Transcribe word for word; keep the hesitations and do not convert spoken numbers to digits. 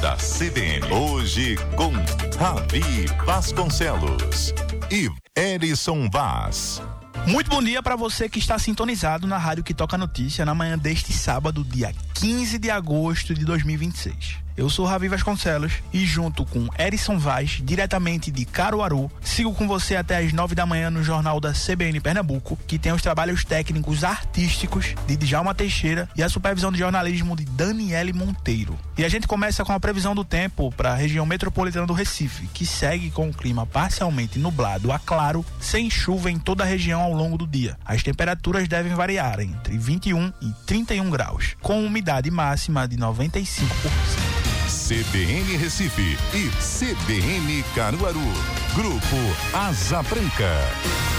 da C B N. Hoje com Ravi Vasconcelos e Erison Vaz. Muito bom dia para você que está sintonizado na Rádio que Toca Notícia na manhã deste sábado, dia quinze de agosto de dois mil e vinte e seis. Eu sou Ravi Vasconcelos e junto com Erison Vaz, diretamente de Caruaru, sigo com você até as nove da manhã no Jornal da C B N Pernambuco, que tem os trabalhos técnicos artísticos de Djalma Teixeira e a supervisão de jornalismo de Daniele Monteiro. E a gente começa com a previsão do tempo para a região metropolitana do Recife, que segue com o clima parcialmente nublado a claro, sem chuva em toda a região ao longo do dia. As temperaturas devem variar entre vinte e um e trinta e um graus, com umidade máxima de noventa e cinco por cento. C B N Recife e C B N Caruaru. Grupo Asa Branca.